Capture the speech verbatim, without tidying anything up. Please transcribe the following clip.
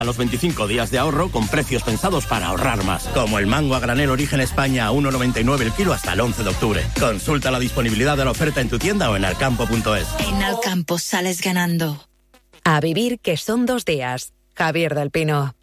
A los veinticinco días de ahorro con precios pensados para ahorrar más. Como el mango a granel Origen España a uno noventa y nueve el kilo hasta el once de octubre. Consulta la disponibilidad de la oferta en tu tienda o en alcampo punto es. En Alcampo sales ganando. A vivir que son dos días. Javier del Pino.